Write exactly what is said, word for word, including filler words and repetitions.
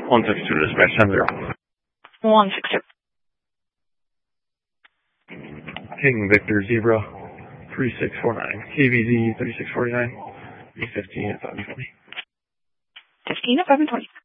one six two to dispatch, ten zero. one six two. King Victor Zebra, three six four nine. K V Z, thirty-six forty-nine. B fifteen at seven twenty. fifteen at seven twenty.